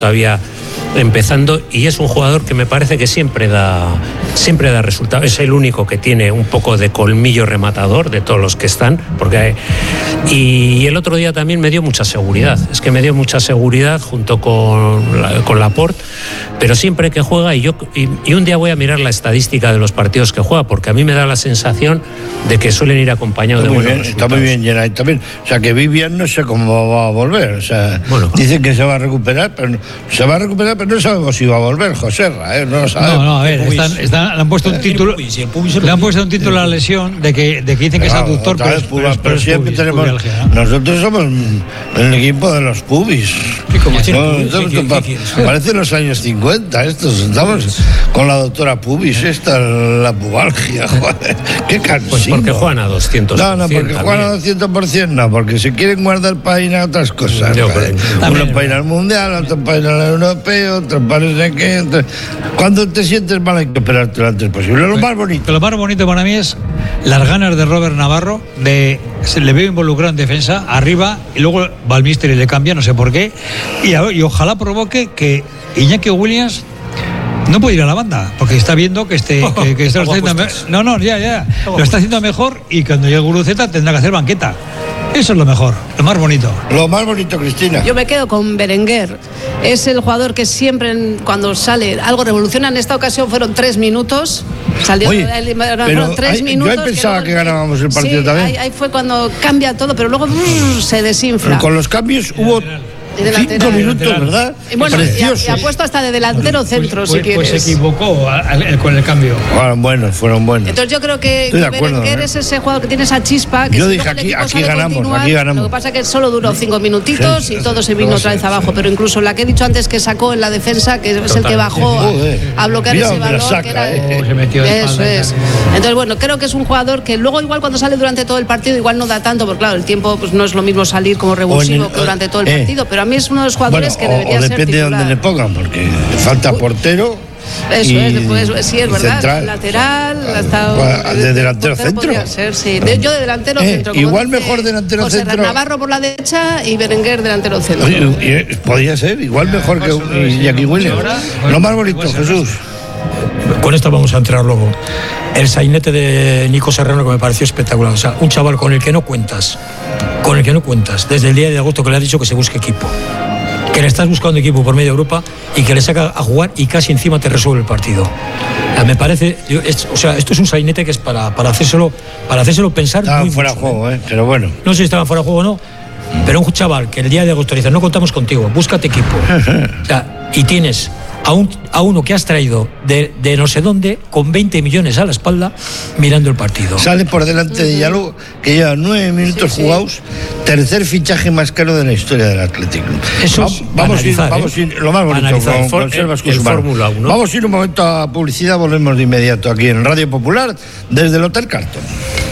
todavía empezando, y es un jugador que me parece que siempre da resultado. Es el único que tiene un poco de colmillo rematador de todos los que están, y el otro día también me dio mucha seguridad. Es que me dio mucha seguridad junto con Laporte, pero siempre que juega, y un día voy a mirar la estadística de los partidos que juega, porque a mí me da la sensación de que suelen ir acompañados de buenos resultados. Está muy bien, Geray, también. O sea, que Vivian no sé cómo va a volver. O sea, dicen que se va a recuperar, pero no sabemos si va a volver, Joserra, no lo sabemos. No, a ver, le han puesto un título. Le han puesto un título a la lesión de que dicen que es aductor, pero siempre tenemos. Nosotros somos el equipo de los pubis. Parecen los años 50 estos. Estamos con la doctora Pubis, la pubalgia, joder. Qué cansino. Pues porque juegan a 200%. No, porque juegan a 200%, no, porque se quieren guardar para ir a otras cosas. Uno para ir al mundial, otro para ir al europeo, otro para no sé qué. Cuando te sientes mal hay que operarte lo antes posible. Lo más bonito para mí es las ganas de Robert Navarro, se le veo involucrado en defensa, arriba, y luego Balmíster le cambia, no sé por qué, y ojalá provoque que Iñaki Williams no puede ir a la banda, porque está viendo que está haciendo lo está haciendo mejor, y cuando llegue Guruceta tendrá que hacer banqueta. Eso es lo mejor, lo más bonito. Lo más bonito, Cristina. Yo me quedo con Berenguer. Es el jugador que siempre, cuando sale, algo revoluciona. En esta ocasión fueron 3 minutos. Fueron 3 minutos. Yo pensaba que ganábamos el partido también. Ahí fue cuando cambia todo, pero luego se desinfla. Con los cambios hubo 5 minutos, ¿verdad? Y bueno, y ha puesto hasta de delantero centro, si quieres. Pues se equivocó con el cambio. Fueron buenos. Entonces yo creo que Berenguer es ese jugador que tiene esa chispa. Que yo dije, aquí ganamos. Lo que pasa es que solo duró 5 minutitos y todo se vino otra vez abajo. Pero incluso la que he dicho antes, que sacó en la defensa, que es el que bajó a bloquear ese balón. Se metió de espalda. Eso es. Entonces, bueno, creo que es un jugador que luego igual cuando sale durante todo el partido igual no da tanto, porque claro, el tiempo pues no es lo mismo salir como revulsivo que durante todo el partido, pero a mí es uno de los jugadores que debería ser depende de dónde le pongan, porque falta portero. Eso es, después sí es verdad, central, lateral, de delantero centro. Podría ser, sí. Yo de delantero centro. Igual mejor delantero centro. Navarro por la derecha y Berenguer delantero centro. Podría ser, igual mejor que Iñaki Williams. Lo más bonito, Jesús. Con esto vamos a entrar luego. El sainete de Nico Serrano, que me pareció espectacular. O sea, un chaval con el que no cuentas, desde el día de agosto, que le ha dicho que se busque equipo, que le estás buscando equipo por media Europa y que le saca a jugar y casi encima te resuelve el partido. Me parece, esto es un sainete que es para hacérselo pensar. Estaban muy fuera de juego, pero bueno. No sé si estaban fuera de juego o no, pero un chaval que el día de agosto dice, no contamos contigo, búscate equipo. Y tienes a uno que has traído de no sé dónde, con 20 millones a la espalda, mirando el partido. Sale por delante de Yaló, que lleva 9 minutos jugados, tercer fichaje más caro de la historia del Atlético. Eso vamos a ir lo más bonito con Selvas Cusumano. Fórmula 1. Vamos a ir un momento a publicidad, volvemos de inmediato aquí en Radio Popular, desde el Hotel Carlton.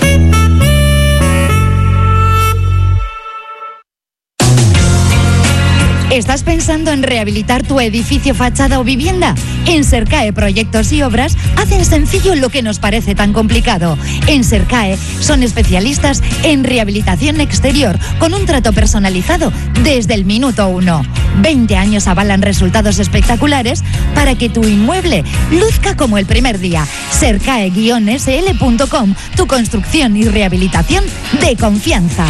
¿Estás pensando en rehabilitar tu edificio, fachada o vivienda? En Sercae Proyectos y Obras hacen sencillo lo que nos parece tan complicado. En Sercae son especialistas en rehabilitación exterior con un trato personalizado desde el minuto 1. 20 años avalan resultados espectaculares para que tu inmueble luzca como el primer día. Sercae-sl.com, tu construcción y rehabilitación de confianza.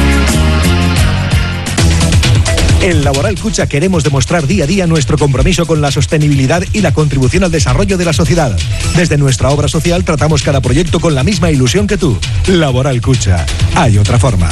En Laboral Cucha queremos demostrar día a día nuestro compromiso con la sostenibilidad y la contribución al desarrollo de la sociedad. Desde nuestra obra social tratamos cada proyecto con la misma ilusión que tú. Laboral Cucha. Hay otra forma.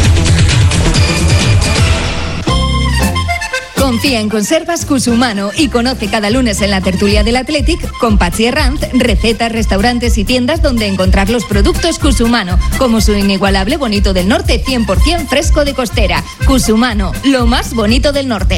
Confía en Conservas Cusumano y conoce cada lunes en la tertulia del Athletic con Patxi Herranz recetas, restaurantes y tiendas donde encontrar los productos Cusumano, como su inigualable bonito del norte 100% fresco de costera. Cusumano, lo más bonito del norte.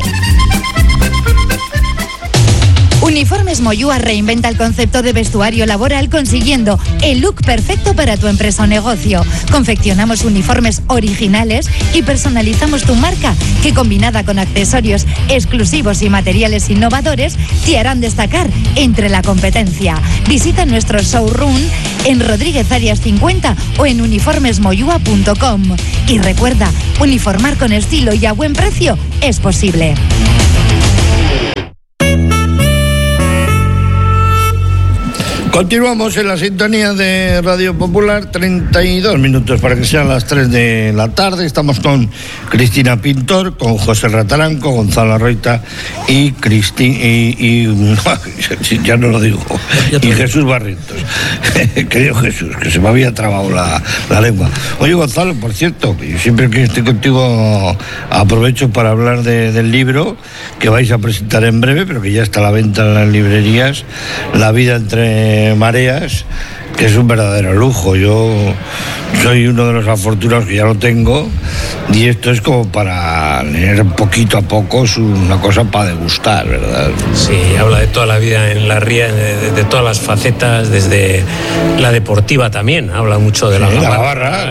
Uniformes Moyúa reinventa el concepto de vestuario laboral consiguiendo el look perfecto para tu empresa o negocio. Confeccionamos uniformes originales y personalizamos tu marca, que combinada con accesorios exclusivos y materiales innovadores te harán destacar entre la competencia. Visita nuestro showroom en Rodríguez Arias 50 o en uniformesmoyua.com. Y recuerda, uniformar con estilo y a buen precio es posible. Continuamos en la sintonía de Radio Popular, 32 minutos para que sean las 3 de la tarde. Estamos con Cristina Pintor, con José Rataranco, Gonzalo Arroita y ya no lo digo, y Jesús Barrientos. Querido Jesús, que se me había trabado la lengua. Oye, Gonzalo, por cierto, yo siempre que estoy contigo aprovecho para hablar del libro que vais a presentar en breve, pero que ya está a la venta en las librerías, La vida entre mareas, que es un verdadero lujo. Yo soy uno de los afortunados que ya lo tengo, y esto es como para leer poquito a poco, es una cosa para degustar, ¿verdad? Sí, habla de toda la vida en la ría, de todas las facetas, desde la deportiva también, habla mucho de la gabarra,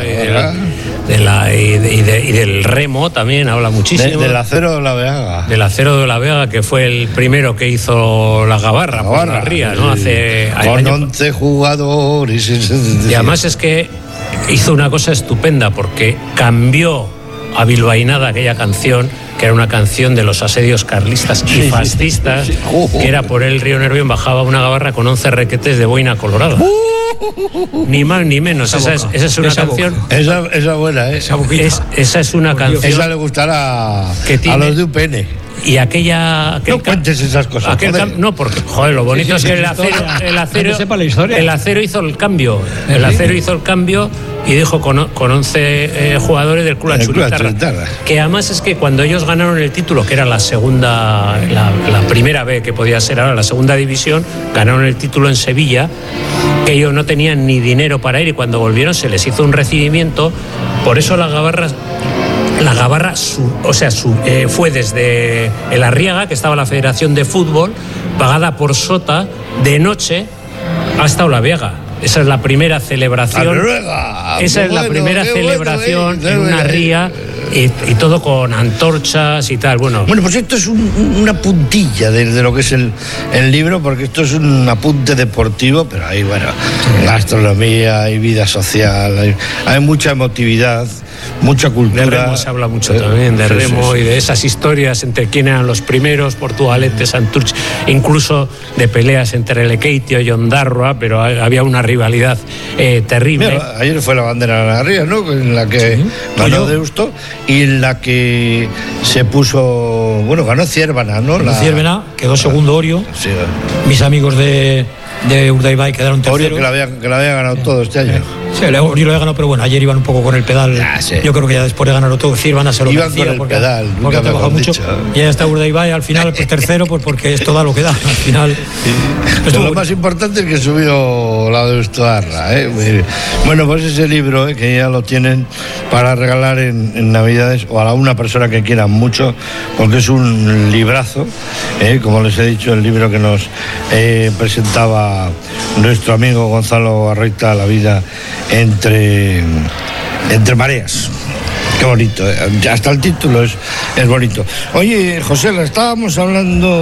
y del remo también, habla muchísimo. Del Acero de la Vega. Del Acero de la Vega, que fue el primero que hizo la gabarra por la ría, ¿no? Con 11 jugadores. Y además es que hizo una cosa estupenda, porque cambió a bilbainada aquella canción, que era una canción de los asedios carlistas y fascistas, que era por el río Nervión bajaba una gabarra con 11 requetes de boina colorada. Ni más ni menos. Esa es una canción. Esa buena, ¿eh? Esa es una canción. Esa le gustará a los de UPN. Y aquella... No cuentes esas cosas. No, porque, joder, lo bonito es que el Acero hizo el cambio. El Acero hizo el cambio y dijo con 11 jugadores del Club Achuritarra. Que además es que cuando ellos ganaron el título, que era la segunda, la primera B que podía ser ahora, la segunda división, ganaron el título en Sevilla, que ellos no tenían ni dinero para ir, y cuando volvieron se les hizo un recibimiento. Por eso la gabarra fue desde el Arriaga, que estaba la Federación de Fútbol, pagada por Sota, de noche hasta Olaviaga. Esa es la primera celebración. En una ría, y todo con antorchas y tal. Bueno, pues esto es una puntilla de lo que es el libro, porque esto es un apunte deportivo, pero hay, gastronomía, hay vida social, hay mucha emotividad, mucha cultura. De remo se habla mucho también, de remo y de esas historias entre quién eran los primeros, Portugalete, Santurce, incluso de peleas entre Lekeitio y Ondarroa, pero había una rivalidad terrible. Mira, ayer fue la bandera de la ría, ¿no? En la que ganó Deusto, y en la que se puso, ganó Ciervana, ¿no? Ciervana, quedó segundo Orio. Sí. Mis amigos de Urdaibai quedaron terceros. Orio que la había ganado todo este año. Sí, Orio lo había ganado, pero ayer iban un poco con el pedal. Yo creo que ya después de ganarlo todo, Ciervana se lo merecía. Iban con el pedal, porque te bajó mucho. Y ya está Urdaibai al final, pues tercero, pues porque esto da lo que da. Al final. Pero lo más importante es que subió la de Ustoarra, ¿eh? Pues ese libro, que ya lo tienen para regalar en Navidades, o a una persona que quieran mucho, porque es un librazo, como les he dicho, el libro que nos presentaba nuestro amigo Gonzalo Arroita, La vida entre mareas. Qué bonito, hasta el título es bonito. Oye, José, estábamos hablando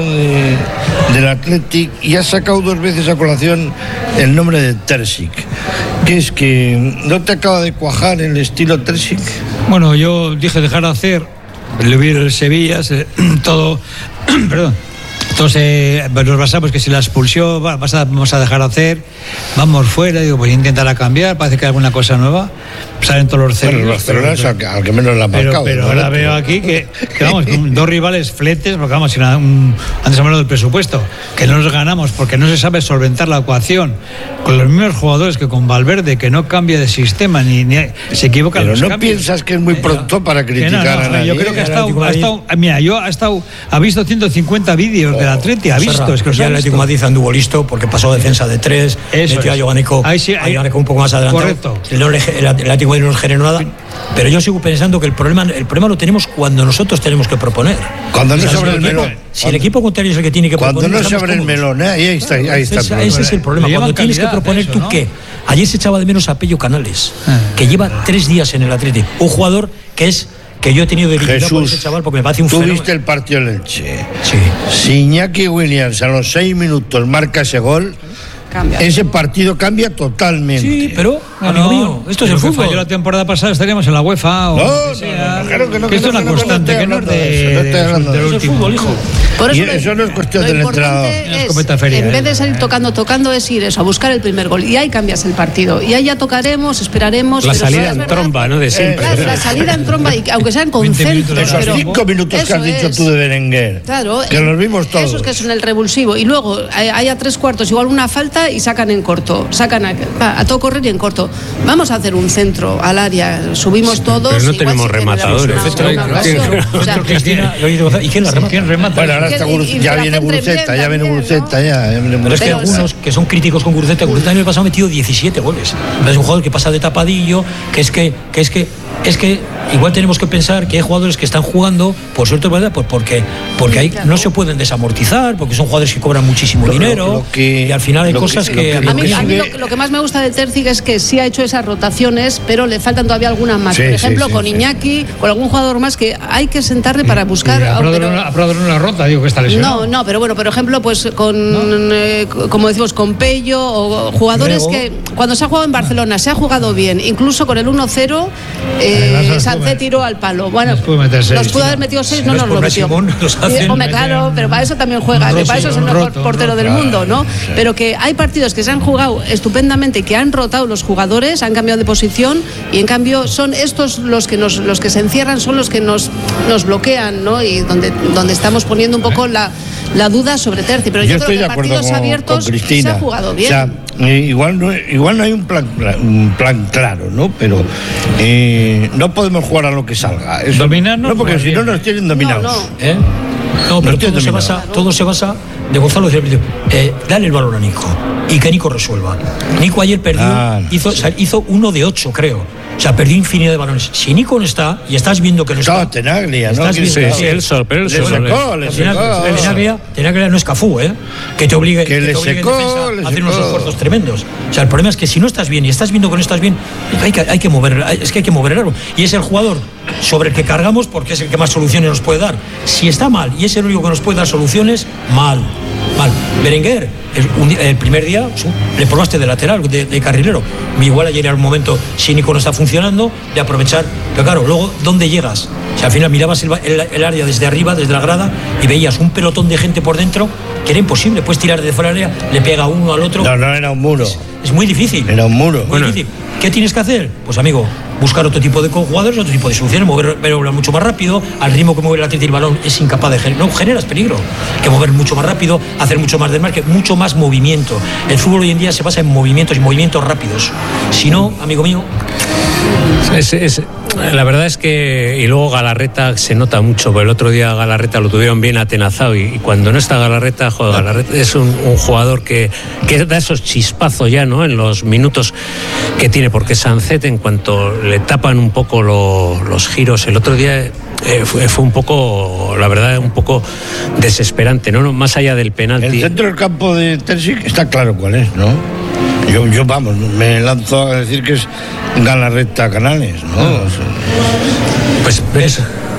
del Athletic y has sacado 2 veces a colación el nombre de Terzic. ¿Qué es que no te acaba de cuajar el estilo Terzic? Bueno, yo dije dejar de hacer, le vi el Sevilla, todo, perdón. Entonces nos basamos que si la expulsión vamos a dejar de hacer, vamos fuera, digo, pues intentará cambiar, parece que hay alguna cosa nueva, salen todos los ceros. Bueno, los ceros al que menos la han marcado. Pero ahora veo aquí que vamos, con 2 rivales fletes, porque vamos, antes hablamos del presupuesto, que no nos ganamos porque no se sabe solventar la ecuación, con los mismos jugadores que con Valverde, que no cambia de sistema, ni se equivoca. Pero no cambios. ¿Piensas que es muy pronto para criticar a nadie? Yo creo que ha visto 150 vídeos del Atleti, ha visto. Es que el Atlético de Madrid anduvo listo porque pasó defensa de 3, metió a Jogánico un poco más adelantado. Correcto. El Atlético de Madrid no generó nada, pero yo sigo pensando que el problema lo tenemos cuando nosotros tenemos que proponer. Cuando no se abre el melón. Si el equipo contrario es el que tiene que proponer. Cuando no se abre el melón, ahí está el problema. Ese es el problema. Cuando tienes que proponer tú, ¿qué? Ayer se echaba de menos a Pello Canales, que lleva 3 días en el Atlético. Un jugador que yo he tenido debilidad por ese chaval porque me parece un fenómeno. ¿Tú viste el partido en Elche? Sí. Si Iñaki Williams a los 6 minutos marca ese gol, ese partido cambia totalmente. Sí, pero, amigo mío, esto es el fútbol. Falló la temporada pasada, estaríamos en la UEFA o claro que no. Que esto es una constante, que no es del último. Fútbol, hijo. Por eso eso no es cuestión del entrenador. En vez de salir tocando, es ir eso, a buscar el primer gol. Y ahí cambias el partido. Y ahí ya tocaremos, esperaremos. La salida en tromba, ¿no? De siempre. La salida en tromba, y aunque sean con centros. Esos 5 minutos que has dicho tú de Berenguer. Claro. Que los vimos todos. Esos que son el revulsivo. Y luego hay a 3/4 igual una falta y sacan en corto. Sacan a todo correr y en corto. Vamos a hacer un centro al área. Subimos todos. Pero no tenemos rematadores. ¿Y quién la remata? ¿Quién remata? Bueno, ahora ya viene Guruceta, Pero es que algunos que son críticos con Guruceta el año pasado ha metido 17 goles. Es un jugador que pasa de tapadillo, que es que igual tenemos que pensar que hay jugadores que están jugando, por suerte, ¿verdad? Pues porque ahí no se pueden desamortizar, porque son jugadores que cobran muchísimo dinero, y al final hay cosas que... A mí lo que más me gusta del Terzic es que sí ha hecho esas rotaciones, pero le faltan todavía algunas más. Por ejemplo, con Iñaki, con algún jugador más que hay que sentarle para buscar... A Prodor no la rota, digo que está lesionado. No, pero bueno, por ejemplo, pues como decimos, con Pello, o jugadores que cuando se ha jugado en Barcelona se ha jugado bien, incluso con el 1-0 Sánchez tiró al palo. Bueno, nos pudo haber metido 6, no nos lo metió. Hombre, claro, pero para eso también juega, que para eso es el mejor portero del mundo, ¿no? Pero que hay partidos que se han jugado estupendamente, que han rotado los jugadores, han cambiado de posición, y en cambio son estos los que se encierran, son los que nos bloquean, ¿no? Y donde estamos poniendo un poco la duda sobre Terzic. Pero yo creo que partidos abiertos se ha jugado bien. O sea, igual no hay un plan claro, ¿no? Pero no podemos jugar a lo que salga. Dominarnos. No, porque si no nos tienen dominados. No, pero todo se basa de Gonzalo, dale el balón a Nico y que Nico resuelva. Nico ayer perdió, hizo 1 de 8, creo. O sea, perdió infinidad de balones. Si Nico no está, y estás viendo que no está... Tenaglia, ¿no? Sí, él solo. Le secó. Tenaglia no es Cafú, que te obligue, en defensa a hacer unos esfuerzos tremendos. O sea, el problema es que si no estás bien y estás viendo que no estás bien, hay que mover el árbol. Y es el jugador sobre el que cargamos porque es el que más soluciones nos puede dar. Si está mal y es el único que nos puede dar soluciones, mal. Berenguer, el primer día le probaste de lateral, de carrilero. Igual ayer era un momento, si Nico no está funcionando, de aprovechar. Pero claro, luego, ¿dónde llegas? O sea, al final mirabas el área desde arriba, desde la grada, y veías un pelotón de gente por dentro que era imposible. Puedes tirar de fuera del área, le pega uno al otro. No era un muro. Es muy difícil. Era un muro. Muy difícil. ¿Qué tienes que hacer? Pues, amigo, buscar otro tipo de jugadores, otro tipo de soluciones, mover mucho más rápido. Al ritmo que mueve el Atlético, el balón es incapaz de generar. No, generas peligro. Que mover mucho más rápido, hacer mucho más desmarque, mucho más movimiento. El fútbol hoy en día se basa en movimientos y movimientos rápidos. Si no, amigo mío... La verdad es que, y luego Galarreta se nota mucho, porque el otro día Galarreta lo tuvieron bien atenazado, y cuando no está Galarreta, Galarreta es un jugador que da esos chispazos ya, ¿no? En los minutos que tiene, porque Sancet, en cuanto le tapan un poco los giros, el otro día fue un poco, la verdad, un poco desesperante, ¿no? Más allá del penalti. El centro del campo de Terzic está claro cuál es, ¿no? Yo vamos, me lanzo a decir que es Galarreta Canales, ¿no? Pues ves,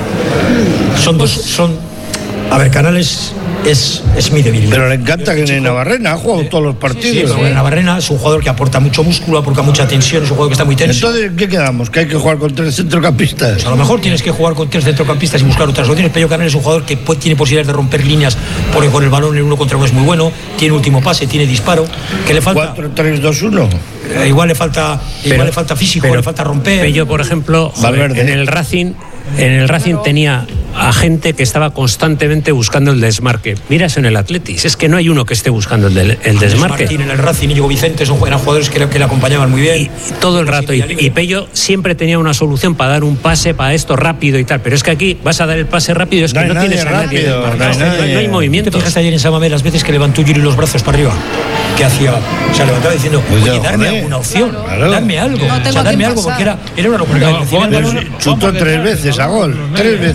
a ver, Canales es mi debilidad. Pero le encanta que en Navarrena ha jugado todos los partidos. Sí, Navarrena es un jugador que aporta mucho músculo, aporta mucha tensión, es un jugador que está muy tenso. Entonces, ¿qué quedamos? ¿Que hay que jugar con 3 centrocampistas? Pues a lo mejor tienes que jugar con 3 centrocampistas y buscar otras soluciones. Pello Canales es un jugador que tiene posibilidades de romper líneas, porque con el balón en 1 contra 1 es muy bueno, tiene último pase, tiene disparo. ¿Qué le falta? 4-3-2-1. Igual le falta físico, le falta romper. Pello, por ejemplo, en el Racing tenía a gente que estaba constantemente buscando el desmarque. Miras en el Atletis, es que no hay uno que esté buscando el desmarque. Martín en el Racing, Íñigo Vicente eran jugadores que le acompañaban muy bien. Y todo el rato. Y Pello siempre tenía una solución para dar un pase, para esto rápido y tal. Pero es que aquí vas a dar el pase rápido, es que no tienes a nadie. No hay movimiento. ¿Te fijaste ayer en Samamé las veces que levantó Yuri los brazos para arriba? ¿Qué hacía? O sea, levantaba diciendo, oye, darme alguna opción, darme algo. O sea, darme algo, porque era una locura. Chutó 3 veces a gol. 3 veces chutó.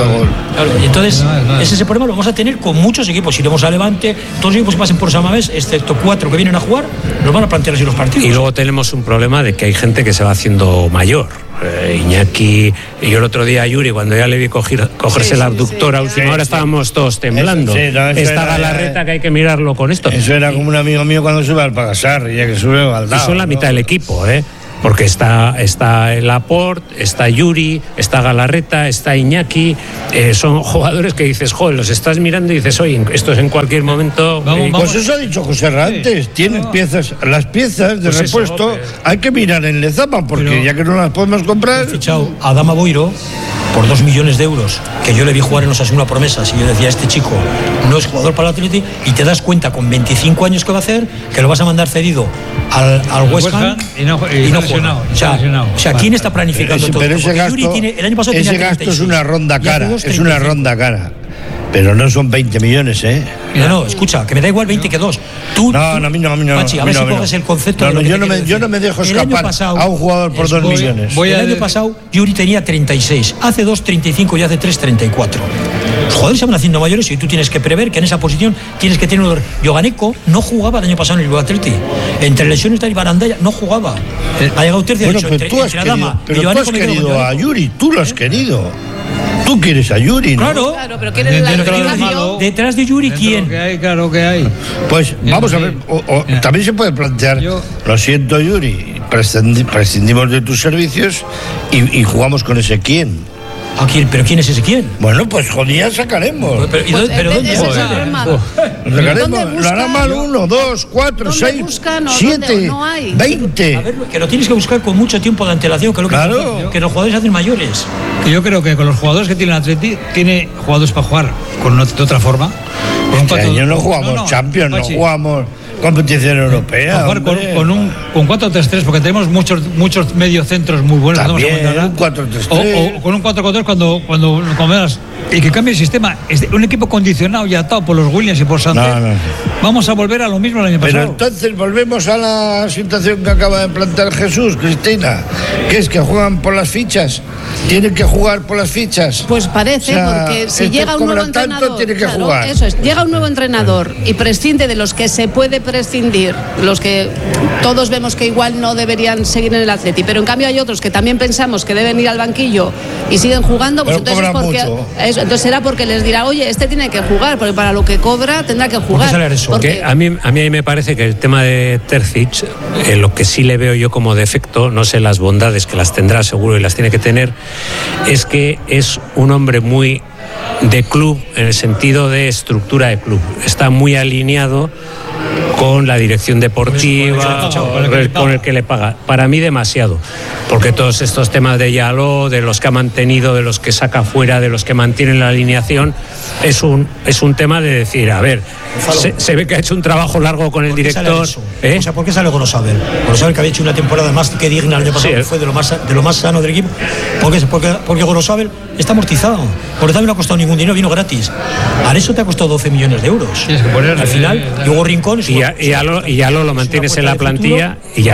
gol. Claro, y entonces, ese es el problema, lo vamos a tener con muchos equipos. Si iremos a Levante, todos los equipos que pasen por Samamés, excepto 4 que vienen a jugar, nos van a plantear así los partidos. Y luego tenemos un problema de que hay gente que se va haciendo mayor. Iñaki, y yo el otro día a Yuri, cuando ya le vi cogerse el abductor a última hora, estábamos todos temblando. Esta Galarreta que hay que mirarlo con esto. Eso era como un amigo mío cuando sube al Pagasar, ya que sube al lado. Y son la mitad del equipo, porque está el Laporte, está Yuri, está Galarreta, está Iñaki, son jugadores que dices, joder, los estás mirando y dices, oye, esto es en cualquier momento. Pues eso ha dicho José antes, tienen piezas, las piezas de repuesto hay que mirar en Lezama, porque ya que no las podemos comprar. He fichado a Adama Boiro por 2 millones de euros, que yo le vi jugar en Osasuna Promesas, y yo decía, este chico no es jugador para el Atleti, y te das cuenta con 25 años que va a hacer, que lo vas a mandar cedido al West Ham y no juega. O sea, ¿quién está planificando todo? Pero ese gasto, el año pasado ese gasto es una ronda cara, es una ronda cara. Pero no son 20 millones, No, escucha, que me da igual 20 que 2. A mí no. Machi, a ver si coges el concepto de lo que yo no me dejo escapar a un jugador por 2 millones. El año pasado, Yuri tenía 36, hace 2, 35 y hace 3, 34. Los jugadores se van haciendo mayores y tú tienes que prever que en esa posición tienes que tener... Yoganeco no jugaba el año pasado en el Bilbao Athletic. Entre lesiones y Barandalla no jugaba. Ha llegado tercio derecho entre Adama y Yoganeco. Tú has querido a Yuri, tú lo has querido. Tú quieres a Yuri, ¿no? Claro, pero ¿quién es detrás de Yuri quién? Claro que hay. Pues vamos a ver, también se puede plantear, lo siento Yuri, prescindimos de tus servicios y jugamos con ese quién. ¿A quién? ¿Pero quién es ese quién? Bueno, pues jodía sacaremos. ¿Pero dónde? Lo hará mal 1, 2, 4, 6, 7, 20. A ver, que lo tienes que buscar con mucho tiempo de antelación, que los jugadores hacen mayores. Yo creo que con los jugadores que tiene el Atleti, tiene jugadores para jugar de otra forma. Este año no jugamos Champions, no jugamos competición europea. Jugar con 4-3-3, porque tenemos muchos mediocentros muy buenos. También, un 4-3-3. O con un 4-4-3 cuando veas. Y que cambie el sistema. Es un equipo condicionado y atado por los Williams y por Sánchez. Vamos a volver a lo mismo el año pasado. Pero entonces volvemos a la situación que acaba de plantear Jesús, Cristina, que es que juegan por las fichas. Tienen que jugar por las fichas. Pues parece, porque si llega un nuevo entrenador, tiene que jugar. Eso es, llega un nuevo entrenador y prescinde de los que se puede prescindir, los que todos vemos que igual no deberían seguir en el Atleti, pero en cambio hay otros que también pensamos que deben ir al banquillo y siguen jugando, pues entonces será porque les dirá, oye, este tiene que jugar, porque para lo que cobra tendrá que jugar. Porque a mí me parece que el tema de Terzic, lo que sí le veo yo como defecto, no sé las bondades que las tendrá seguro y las tiene que tener, es que es un hombre muy de club en el sentido de estructura de club. Está muy alineado con la dirección deportiva, con el que le paga. Para mí demasiado, porque todos estos temas de Yaló, de los que ha mantenido, de los que saca fuera, de los que mantienen la alineación, es un tema de decir, a ver, se ve que ha hecho un trabajo largo con el director. O sea, ¿por qué sale Gorosabel? Gorosabel, que había hecho una temporada más que digna el año pasado, fue de lo más sano del equipo. Porque Gorosabel está amortizado. Gorosabel no ha costado ningún dinero, vino gratis. Ahora eso te ha costado 12 millones de euros. Al final, Hugo Rincón... Y Yaló lo mantienes en la plantilla. Y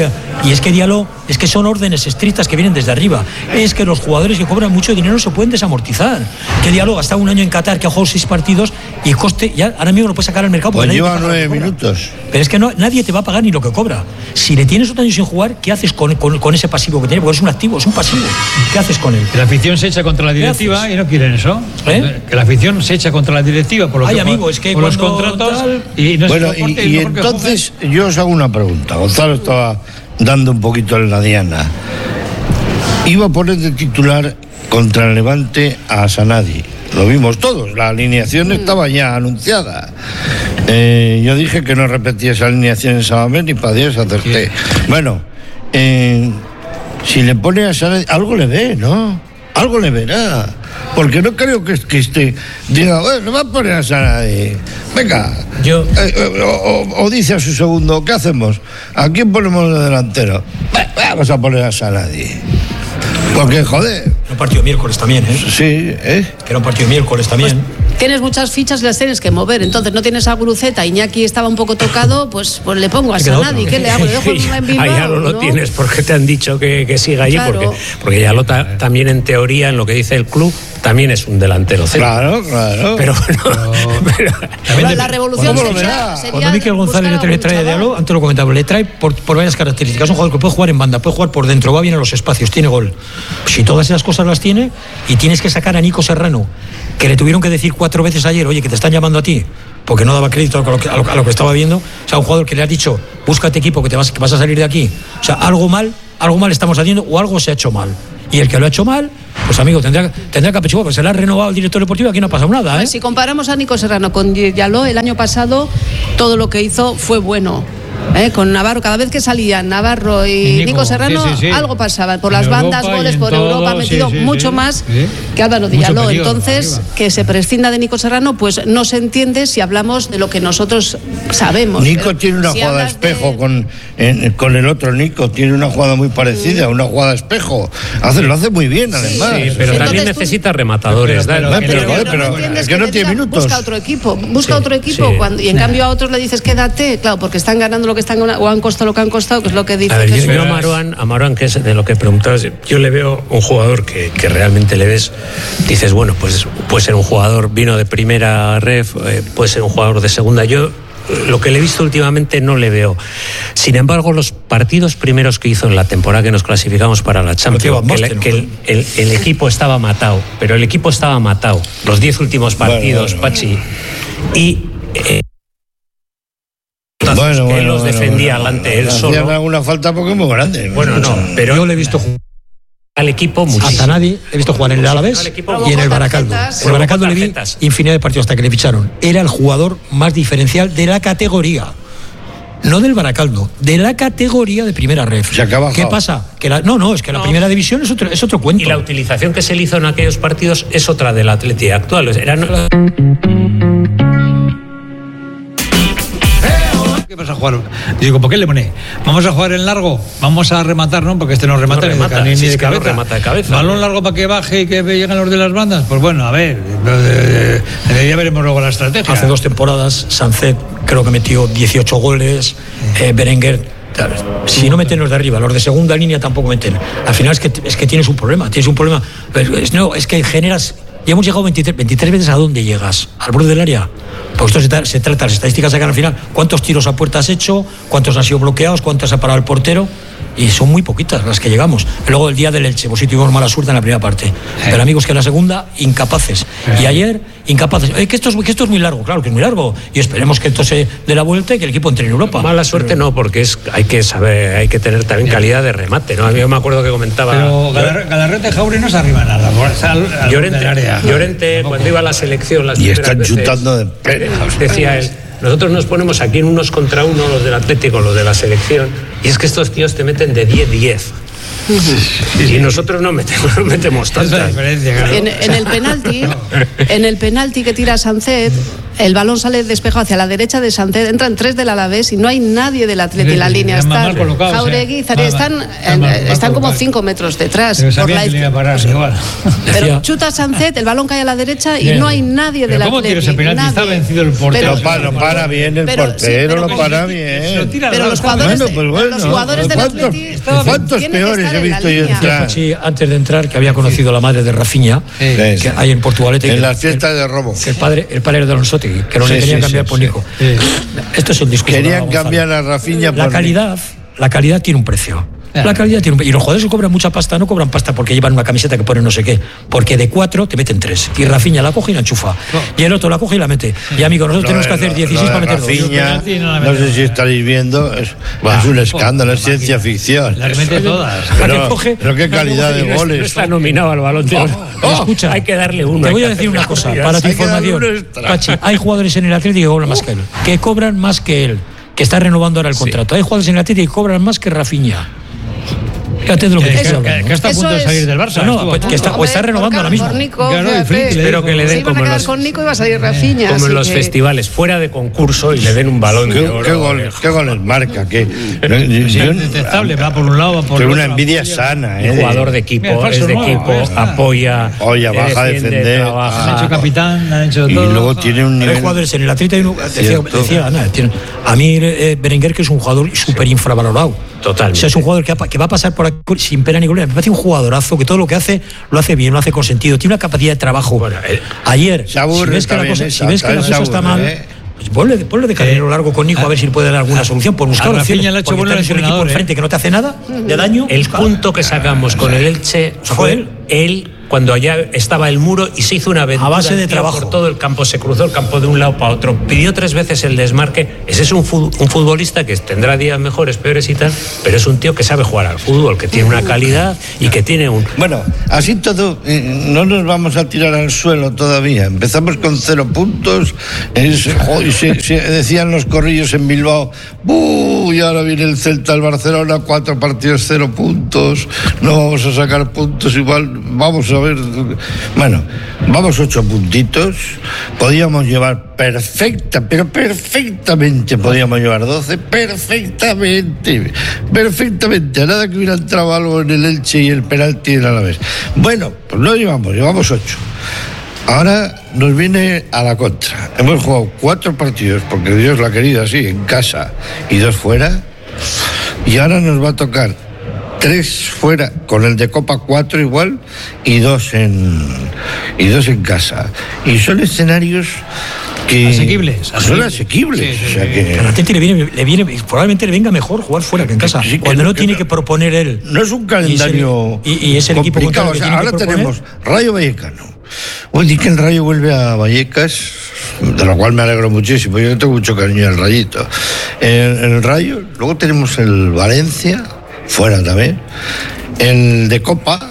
es que Diallo, es que son órdenes estrictas que vienen desde arriba. Es que los jugadores que cobran mucho dinero no se pueden desamortizar. Que Diallo ha estado un año en Qatar, que ha jugado 6 partidos y coste, ya ahora mismo lo puede sacar al mercado. Pues lleva 9 minutos. Pero es que nadie te va a pagar ni lo que cobra. Si le tienes otro año sin jugar, ¿qué haces con ese pasivo que tiene? Porque es un activo, es un pasivo. ¿Qué haces con él? La afición se echa contra la directiva y no quieren eso. Que la afición se echa contra la directiva por los contratos. Y entonces yo os hago una pregunta. Gonzalo estaba dando un poquito en la diana. Iba a poner de titular contra el Levante a Sanadi. Lo vimos todos, la alineación estaba ya anunciada. Yo dije que no repetía esa alineación en Samamés ni para Dios acerté. Bueno, si le pone a Sanadi, algo le ve, ¿no? Algo le verá. Porque no creo que diga, bueno, va a poner a Sanadi. Venga. O dice a su segundo, ¿qué hacemos? ¿A quién ponemos de delantero? Vamos a poner a Sanadi. Porque, joder. Era un partido miércoles también, Sí, Que era un partido miércoles también. Pues tienes muchas fichas y las tienes que mover. Entonces no tienes a Guruceta, Iñaki estaba un poco tocado, pues le pongo a Sanadi. ¿Qué le hago? ¿Le dejo en Bilbao? Ahí ya lo tienes porque te han dicho que siga allí. Claro. Porque ya también en teoría, en lo que dice el club, también es un delantero centro. Claro. Pero bueno, pero la revolución sería cuando Miquel González le trae de Diallo, antes lo comentaba, le trae por varias características. Es un jugador que puede jugar en banda, puede jugar por dentro, va bien en los espacios, tiene gol. Si todas esas cosas las tiene, y tienes que sacar a Nico Serrano, que le tuvieron que decir 4 veces ayer, oye, que te están llamando a ti, porque no daba crédito a lo que estaba viendo. O sea, un jugador que le ha dicho, búscate equipo, que vas a salir de aquí. O sea, algo mal estamos haciendo, o algo se ha hecho mal. Y el que lo ha hecho mal, pues amigo, tendrá que apechugar, pues se le ha renovado el director deportivo, aquí no ha pasado nada, ¿eh? Si comparamos a Nico Serrano con Diallo, el año pasado todo lo que hizo fue bueno. Con Navarro, cada vez que salían Navarro y Nico Serrano, algo pasaba. Por las bandas, goles por Europa, ha metido mucho más que Álvaro Diallo. Entonces, que se prescinda de Nico Serrano, pues no se entiende si hablamos de lo que nosotros sabemos. Nico tiene una jugada espejo con el otro Nico, tiene una jugada muy parecida, una jugada espejo. Lo hace muy bien, además. Sí, pero también necesita rematadores. Pero es que no tiene minutos. Busca otro equipo, y en cambio a otros le dices quédate, claro, porque están ganando lo que están ganando, o han costado lo que han costado, que es lo que dice. A ver, yo a Marouane, que es de lo que preguntabas, yo le veo un jugador que realmente le ves, dices, bueno, pues puede ser un jugador, vino de primera ref, puede ser un jugador de segunda. Yo lo que le he visto últimamente no le veo. Sin embargo, los partidos primeros que hizo en la temporada que nos clasificamos para la Champions, el equipo estaba matado, pero el equipo estaba matado. Los 10 últimos partidos, Pachi, y él los defendía delante él solo. Hacían alguna falta porque es muy grande. Bueno, no, pero yo le he visto jugar al equipo muchísimo. Hasta nadie, he visto jugar en el Alavés y en el Baracaldo. En el Baracaldo le vi infinidad de partidos hasta que le ficharon. Era el jugador más diferencial de la categoría. No del Baracaldo, de la categoría de primera ref. ¿Qué pasa? Que la primera división es otro cuento. Y la utilización que se le hizo en aquellos partidos es otra del Atleti actual. ¿Qué vas a jugar? Digo, ¿por qué le pone? ¿Vamos a jugar en largo? ¿Vamos a rematar? No, porque no remata, ni de cabeza. No remata de cabeza. ¿Balón largo para que baje y que lleguen los de las bandas? Pues bueno, a ver, ya veremos luego la estrategia. Hace 2 temporadas, Sancet creo que metió 18 goles, Berenguer. Si no meten los de arriba, los de segunda línea tampoco meten. Al final es que tienes un problema. Es que generas. Ya hemos llegado 23 veces a dónde llegas, al borde del área. Pues esto se trata, las estadísticas sacan al final cuántos tiros a puerta has hecho, cuántos han sido bloqueados, cuántos ha parado el portero, y son muy poquitas las que llegamos. Luego el día del Elche, pues sí tuvimos mala suerte en la primera parte, pero amigos, que en la segunda, incapaces. Y ayer, incapaces. Que esto es muy largo, claro que es muy largo, y esperemos que esto se dé la vuelta y que el equipo entre en Europa. Mala suerte no, porque hay que tener también calidad de remate, ¿no? A mí me acuerdo que comentaba. Pero Galarrete, Jauri no se arriba nada. Llorente, cuando iba a la selección, y están chutando de pena. Decía él, nosotros nos ponemos aquí en unos contra uno, los del Atlético, los de la selección, y es que estos tíos te meten de 10-10. Y nosotros no metemos tantas. En el penalti que tira Sancet, el balón sale despejado hacia la derecha de Sancet, entran 3 del Alavés y no hay nadie del Atleti en la línea. Están Jauregui, están como 5 metros detrás. Pero chuta Sancet, el balón cae a la derecha y no hay nadie del Atleti. ¿Cómo tiras el penalti? Está vencido el portero. Lo para bien el portero, lo para bien. Pero los jugadores del Atleti, ¿cuántos peores he visto yo entrar? Sí, antes de entrar, que había conocido la madre de Rafinha, que hay en Portugalete. En las fiestas de Robo. Que el padre de Alonsotti, que no le querían cambiar por Nico. Esto es un discurso. Querían cambiar a Rafinha por... La calidad tiene un precio. La calidad tiene y los jugadores que cobran mucha pasta no cobran pasta porque llevan una camiseta que pone no sé qué, porque de 4 te meten 3 y Rafinha la coge y la enchufa y el otro la coge y la mete y amigo, nosotros tenemos que hacer 16 para meter 2. Rafinha, no sé si estaréis viendo, es un escándalo, es ciencia ficción. Las mete todas. Pero qué calidad de goles. No está nominado al Balón de Oro. Escucha, hay que darle uno. Te voy a decir una cosa para tu información, Pachi. Hay jugadores en el Atlético que cobran más que él, que está renovando ahora el contrato. Hay jugadores en el Atlético que cobran más que Rafinha. Fíjate de lo que está a punto de salir del Barça. O está renovando ahora mismo. Espero que le den como con Nico iba a salir Rafinha. Como en los festivales, fuera de concurso y le den un Balón de Oro. ¿Qué goles marca? Indetectable, va por un lado, va por otro. Una envidia sana. Jugador de equipo, es de equipo, apoya, baja a defender. Ha hecho capitán, ha hecho todo. Y luego tiene un nivel. Hay jugadores en el Atlético, decía Ana, a mí Berenguer, que es un jugador súper infravalorado. Totalmente. O sea, es un jugador que va a pasar por aquí sin pena ni gloria. Me parece un jugadorazo que todo lo que hace, lo hace bien, lo hace con sentido. Tiene una capacidad de trabajo. Bueno, ayer, si ves que la cosa está mal... Pues ponle de carrero largo con Nico a ver si puede dar alguna solución por buscar opciones. Le ha hecho porque tienes un equipo enfrente que no te hace nada de daño. El punto que sacamos con el Elche fue él cuando allá estaba el muro y se hizo una aventura a base de trabajo por todo el campo, se cruzó el campo de un lado para otro, pidió 3 veces el desmarque. Ese es un futbolista que tendrá días mejores, peores y tal, pero es un tío que sabe jugar al fútbol, que tiene una calidad y que tiene un... Bueno, así todo, no nos vamos a tirar al suelo todavía. Empezamos con 0 puntos, decían los corrillos en Bilbao, y ahora viene el Celta, el Barcelona, 4 partidos, 0 puntos, no vamos a sacar puntos igual, vamos a ver, bueno, vamos 8 puntitos, podíamos llevar perfectamente podíamos llevar 12, perfectamente, nada que hubiera entrado algo en el Elche y el penalti en Alavés. Bueno, pues no llevamos 8. Ahora nos viene a la contra. Hemos jugado 4 partidos, porque Dios lo ha querido así, en casa, y 2 fuera, y ahora nos va a tocar 3 fuera, con el de Copa 4 igual, y 2 en casa. Y son escenarios que son asequibles. Sí. O sea que al Atleti le viene, probablemente le venga mejor jugar fuera que en casa. Sí, cuando no tiene que proponer él. No es un calendario y es el equipo complicado. O sea, ahora tenemos Rayo Vallecano. Oye, que el Rayo vuelve a Vallecas, de lo cual me alegro muchísimo. Yo tengo mucho cariño al Rayito. El Rayo, luego tenemos el Valencia, fuera también. El de Copa,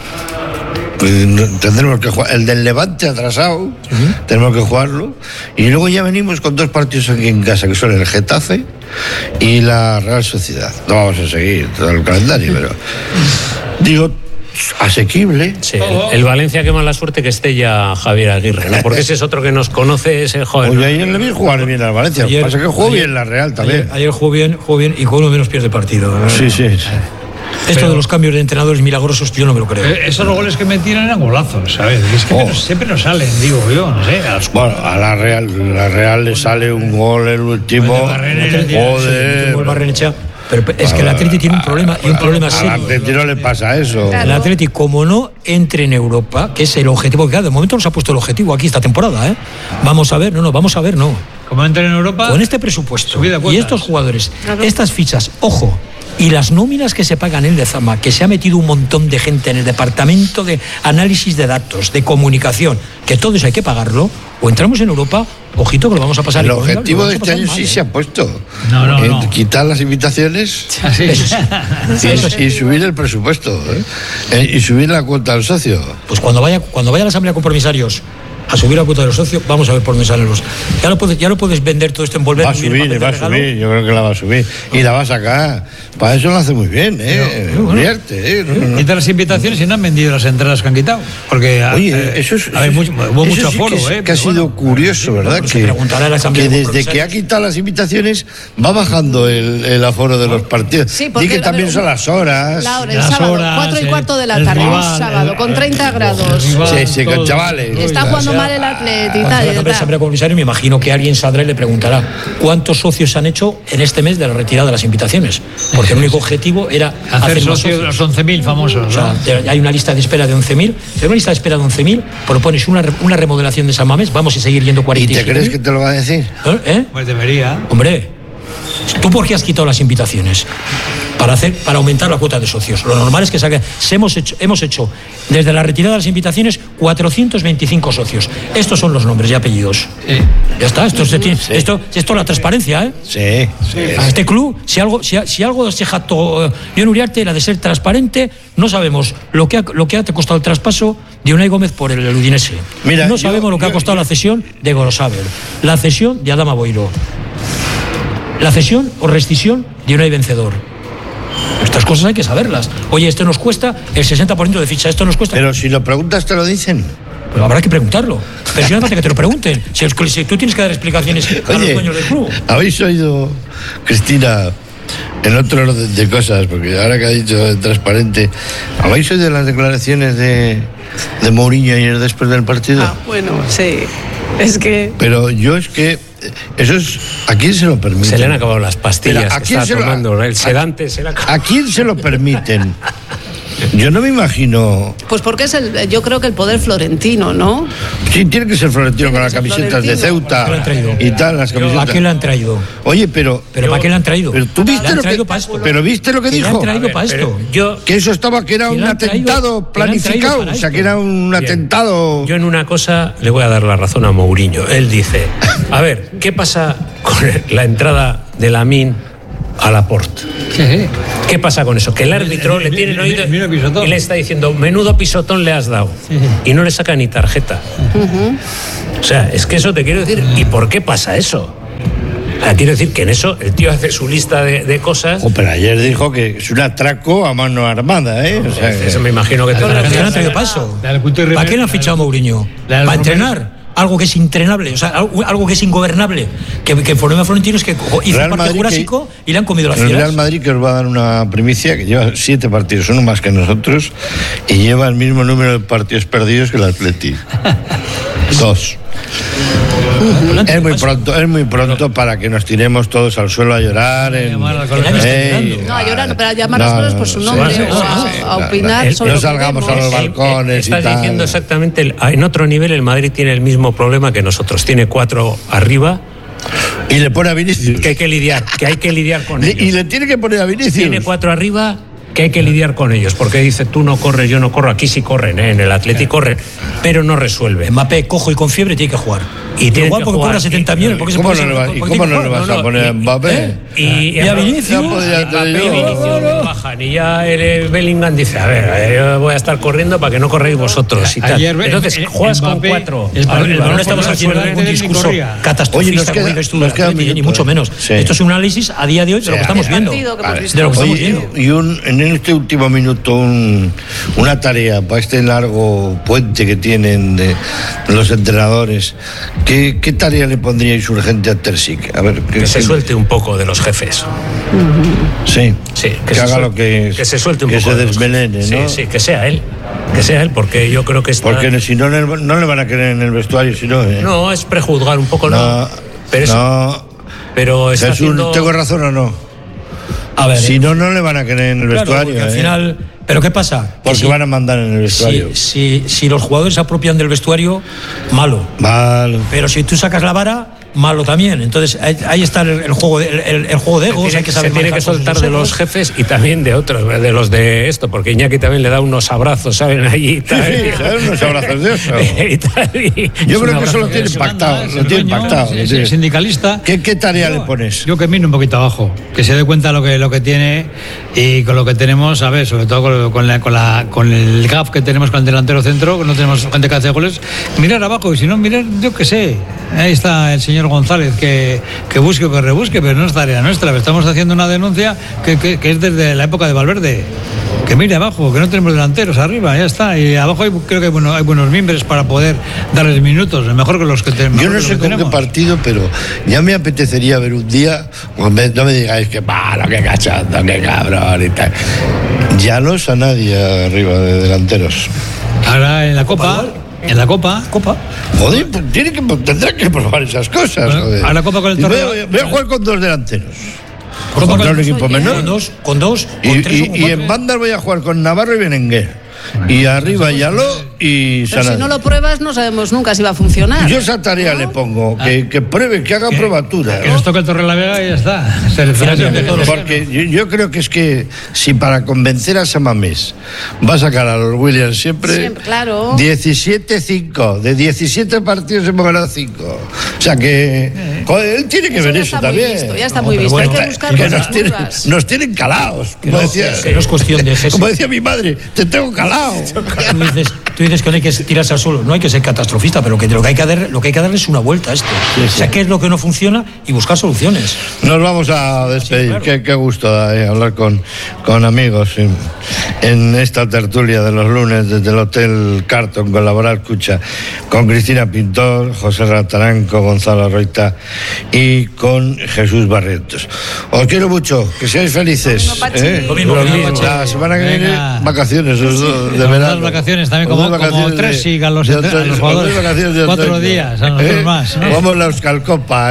pues tendremos que jugar. El del Levante atrasado, tenemos que jugarlo. Y luego ya venimos con 2 partidos aquí en casa, que son el Getafe y la Real Sociedad. No vamos a seguir todo el calendario, pero digo, asequible. Sí, el Valencia, qué mala suerte que esté ya Javier Aguirre, ¿no? Porque ese es otro que nos conoce, ese joven. Oye, ayer le vi jugar bien al Valencia. Lo que pasa es que jugó bien la Real también. Ayer jugó bien y con uno menos pierde partido. Sí. Esto de los cambios de entrenadores milagrosos, yo no me lo creo. Esos goles que metieron eran golazos, ¿sabes? Es que siempre nos salen, digo yo, no sé. Bueno, a la Real le sale un gol el último. Joder. Barrenechea. Pero es que el Atleti tiene un problema, y un problema serio. Al Atleti no le pasa eso. El Atleti, como no entre en Europa, que es el objetivo, que claro, de momento nos ha puesto el objetivo aquí esta temporada, Vamos a ver, no. Como entre en Europa, con este presupuesto y estos jugadores, estas fichas, ojo, y las nóminas que se pagan en el Lezama, que se ha metido un montón de gente en el departamento de análisis de datos, de comunicación, que todo eso hay que pagarlo, o entramos en Europa, ojito que lo vamos a pasar. El objetivo de este año sí se ha puesto. No. Quitar las invitaciones y subir el presupuesto, y subir la cuota del socio. Pues cuando vaya a la asamblea de compromisarios a subir la cuota de los socios, vamos a ver por dónde salen los. Ya lo puedes vender todo esto, envolver. Va a subir, yo creo que la va a subir. Y la va a sacar. Para eso lo hace muy bien, Invierte, Y de las invitaciones, y no han vendido las entradas que han quitado. Porque hubo mucho aforo, que ha sido curioso, ¿verdad? Que desde que ha quitado las invitaciones va bajando el aforo de los partidos. Sí, y que también son las horas. El sábado, 4:15 de la tarde, un sábado, con 30 grados. Sí, con chavales. Está jugando mal el Atleti y tal. La asamblea comisario, me imagino que alguien saldrá y le preguntará ¿cuántos socios se han hecho en este mes de la retirada de las invitaciones? Porque el único objetivo era hacer socios los 11.000 famosos. O sea, hay una lista de espera de 11.000. Pero una lista de espera de 11.000, propones una remodelación de San Mamés, vamos a seguir yendo 40. ¿Y te crees que te lo va a decir? Pues debería. Hombre, ¿tú por qué has quitado las invitaciones? Para aumentar la cuota de socios. Lo normal es que hemos hecho desde la retirada de las invitaciones 425 socios. Estos son los nombres y apellidos. Sí. Ya está, esto es la transparencia, Sí. A este club, si algo se jactó John Uriarte era de ser transparente, no sabemos lo que ha costado el traspaso de Unai Gómez por el Udinese. No sabemos lo que ha costado la cesión de Gorosabel, la cesión de Adama Boiro, la cesión o rescisión de Unai Vencedor. Estas cosas hay que saberlas. Oye, esto nos cuesta el 60% de ficha, esto nos cuesta... Pero si lo preguntas, te lo dicen. Pero habrá que preguntarlo. Pero si no hace que te lo pregunten. Si tú tienes que dar explicaciones a los dueños del club. ¿Habéis oído, Cristina, en otro orden de cosas, porque ahora que ha dicho transparente, ¿habéis oído las declaraciones de Mourinho ayer después del partido? Bueno, sí. Es que... Pero yo es que eso es... ¿A quién se lo permiten? Se le han acabado las pastillas. Pero, ¿a quién se tomando? El sedante se le ha acabado. ¿A quién se lo permiten? Yo no me imagino... Pues porque yo creo que el poder florentino, ¿no? Sí, tiene que ser florentino con las camisetas de Ceuta y tal, las camisetas. ¿A quién le han traído? Oye, pero ¿para qué le han traído? Pero tú viste lo que... Pero viste lo que dijo. Le han traído para esto. Que eso estaba, que era un atentado planificado. O sea, que era un atentado... Yo en una cosa le voy a dar la razón a Mourinho. Él dice, a ver, ¿qué pasa con la entrada de Lamine a Laporte? ¿Qué pasa con eso? Que el árbitro le tiene oído y le está diciendo, menudo pisotón le has dado, y no le saca ni tarjeta. O sea, es que eso te quiero decir. ¿Y por qué pasa eso? Quiero decir que en eso el tío hace su lista de cosas. Pero ayer dijo que es un atraco a mano armada, ¿eh? O sea, eso me imagino que tendrá. ¿Para qué le han traído paso? ¿Para qué le han fichado a Mourinho? ¿Para entrenar? Algo que es intrenable, o sea, algo que es ingobernable. Que el problema Florentino es que hizo un partido jurásico y le han comido las fieras. El Real Madrid, que os va a dar una primicia, que lleva 7 partidos, uno más que nosotros, y lleva el mismo número de partidos perdidos que el Atleti. 2. Es muy pronto para que nos tiremos todos al suelo a llorar. No, a llorar, pero a llamar a las cosas por su nombre, a opinar sobre. No salgamos a los balcones y tal. Estás diciendo exactamente, en otro nivel el Madrid tiene el mismo problema que nosotros. Tiene 4 arriba. Y le pone a Vinicius. Que hay que lidiar con ellos. Y le tiene que poner a Vinicius. Tiene 4 arriba que hay que lidiar con ellos, porque dice, tú no corres, yo no corro. Aquí sí corren, en el Atleti corren, pero no resuelve. Mbappé, cojo y con fiebre, tiene que jugar. Y tiene igual porque cobra 70 millones. ¿Cómo no le vas a poner a Mbappé? Y a Vinicius. Mbappé y Vinicius no bajan. Y ya el Bellingham dice, a ver, yo voy a estar corriendo para que no corréis vosotros y tal. Entonces, juegas con 4. No estamos haciendo ningún discurso catastrofista, ni mucho menos. Esto es un análisis a día de hoy de lo que estamos viendo. Y en este último minuto, una tarea para este largo puente que tienen de los entrenadores. ¿Qué tarea le pondríais urgente a Terzic? A ver, que se suelte un poco de los jefes. Sí, que haga lo que se suelte un poco. Que se desmelene, ¿no? Sí, que sea él. Porque yo creo que está... Porque si no, no le van a querer en el vestuario, si no... No, es prejuzgar un poco, ¿no? Pero está haciendo... ¿Tengo razón o no? A ver, si no le van a querer en el vestuario. Al final... ¿Pero qué pasa? Porque van a mandar en el vestuario. Si los jugadores se apropian del vestuario, malo. Pero si tú sacas la vara, malo también. Entonces ahí está el juego de egos. Hay que saber, se tiene que soltar de los jefes y también de otros, de los de esto, porque Iñaki también le da unos abrazos, ¿saben? Allí, unos abrazos de eso. Yo creo que eso lo tiene pactado. El sindicalista. ¿Qué tarea le pones? Yo que mire un poquito abajo, que se dé cuenta lo que tiene y con lo que tenemos, a ver, sobre todo con el gap que tenemos con el delantero centro, que no tenemos gente que hace goles, mirar abajo, y si no, mirar, yo qué sé, ahí está el señor González, que busque o que rebusque, pero no es tarea nuestra. Estamos haciendo una denuncia que es desde la época de Valverde. Que mire abajo, que no tenemos delanteros arriba, ya está. Y abajo creo que hay buenos miembros para poder darles minutos, mejor que los que tenemos. Yo no sé con qué partido, pero ya me apetecería ver un día, no me digáis que malo, que cachondo, que cabrón y tal. Ya no es a nadie arriba de delanteros. Ahora en la Copa. En la Copa. Joder, pues tendrá que probar esas cosas. Joder. A la Copa con el Torreón. Voy a jugar con 2 delanteros. Contra un equipo menor. Con dos. Y en bandas voy a jugar con Navarro y Berenguer. Y arriba Yaló y Pero Sanadí. si no lo pruebas, no sabemos nunca si va a funcionar. Yo esa tarea le pongo, que pruebe, que haga probatura. Que nos toque el Torrelavega y ya está. Porque yo creo que es que si para convencer a Samamés va a sacar a los Williams siempre claro. 17-5. De 17 partidos hemos ganado 5. O sea que él tiene que ver eso también. Ya está muy visto. Bueno, hay que buscar cosas nos tienen calados. Como decía, que no es cuestión de eso. Como decía mi madre, te tengo calado. Tú dices que no hay que tirarse al suelo, no hay que ser catastrofista, pero lo que hay que darle es una vuelta a esto. Sí. O sea, qué es lo que no funciona y buscar soluciones. Nos vamos a despedir. Sí, claro. Qué gusto hablar con amigos en esta tertulia de los lunes desde el Hotel Carton con Laboral Cucha, con Cristina Pintor, José Rataranco, Gonzalo Roita y con Jesús Barrientos. Os quiero mucho, que seáis felices. Lo mismo. La semana que viene, vacaciones, de verano. Las vacaciones también como como 3 sigan los jugadores. 4 días, a nosotros más. ¿no? Vamos la Euskalcopa,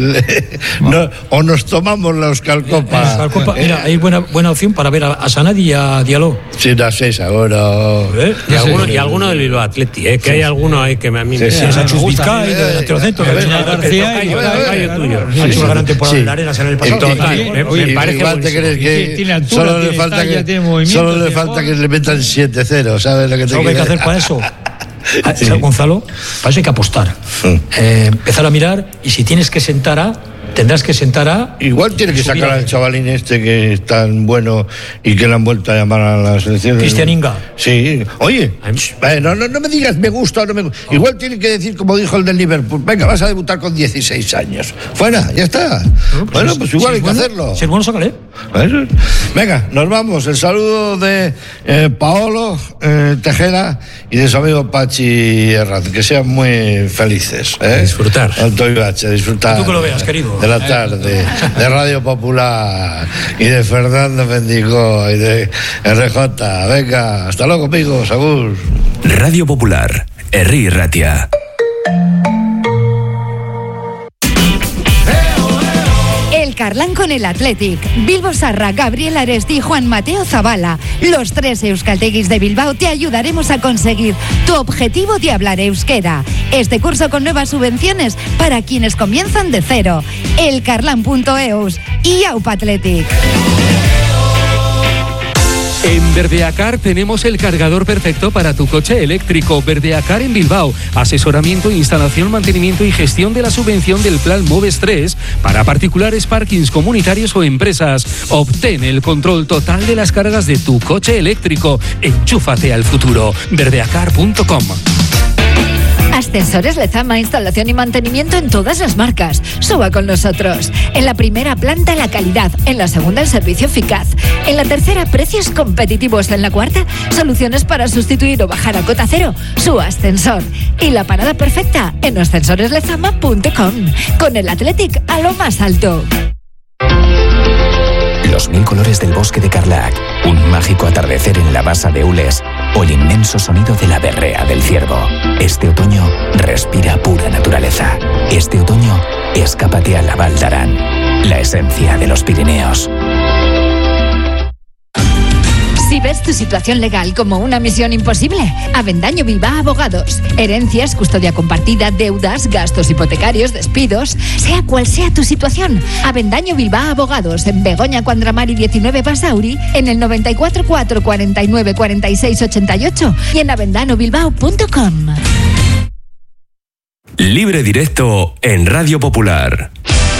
o nos tomamos la Euskalcopa. Mira, hay buena opción para ver a Sanad y a Diallo. Sí, no sé, seguro. Y alguno del Bilbao Athletic, que hay alguno ahí que a mí me gusta. Chus Vizcay, del Centro, García y tuyo. Ha hecho una gran temporada en la Arena en el pasado. Me parece igual te crees que solo le falta que le metan 7-0, ¿sabes lo que te ¿Sabes qué hay que hacer para eso? Gonzalo, para eso hay que apostar. Empezar a mirar, y si tienes que tendrás que sentar a... Igual tiene que sacar al chavalín que es tan bueno y que le han vuelto a llamar a la selección. Cristian Inga. Sí. Oye, no me digas me gusta o no me gusta. Igual tiene que decir, como dijo el del Liverpool, venga, vas a debutar con 16 años. Fuera, ya está. Pues igual hay que hacerlo. Si es bueno, sácale. Venga, nos vamos. El saludo de Paolo Tejera y de su amigo Pachi Herranz. Que sean muy felices. Disfrutar. Antonio H, disfrutar. Tú que lo veas, querido. De la tarde, de Radio Popular y de Fernando Mendigo y de RJ. Venga, hasta luego, amigos. Agur. Radio Popular, Herri Ratia. El Carlán con el Athletic. Bilbo Sarra, Gabriel Aresti y Juan Mateo Zabala. Los 3 euskalteguis de Bilbao te ayudaremos a conseguir tu objetivo de hablar euskera. Este curso con nuevas subvenciones para quienes comienzan de cero. Elcarlan.eus y Aupa Athletic. En Verdeacar tenemos el cargador perfecto para tu coche eléctrico. Verdeacar en Bilbao. Asesoramiento, instalación, mantenimiento y gestión de la subvención del Plan Moves 3 para particulares, parkings comunitarios o empresas. Obtén el control total de las cargas de tu coche eléctrico. Enchúfate al futuro. Verdeacar.com. Ascensores Lezama, instalación y mantenimiento en todas las marcas. Suba con nosotros. En la primera planta, la calidad. En la segunda, el servicio eficaz. En la tercera, precios competitivos. En la cuarta, soluciones para sustituir o bajar a cota cero su ascensor. Y la parada perfecta en ascensoreslezama.com. Con el Athletic a lo más alto. Los 1000 colores del bosque de Carlac, un mágico atardecer en la basa de Ules o el inmenso sonido de la berrea del ciervo. Este otoño respira pura naturaleza. Este otoño escápate a la Val d'Aran, la esencia de los Pirineos. Si ves tu situación legal como una misión imposible, Avendaño Bilbao Abogados. Herencias, custodia compartida, deudas, gastos hipotecarios, despidos, sea cual sea tu situación. Avendaño Bilbao Abogados, en Begoña Cuandramari 19 Basauri, en el 94 4 49 46 88 y en avendanobilbao.com. Libre directo en Radio Popular.